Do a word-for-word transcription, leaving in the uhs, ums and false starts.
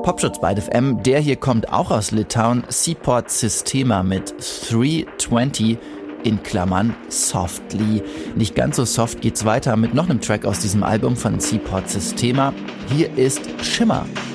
Popschutz bei F M, der hier kommt auch aus Litauen, Seaport Sistema mit dreihundertzwanzig in Klammern Softly. Nicht ganz so soft geht's weiter mit noch einem Track aus diesem Album von Seaport Sistema. Hier ist Shimmer.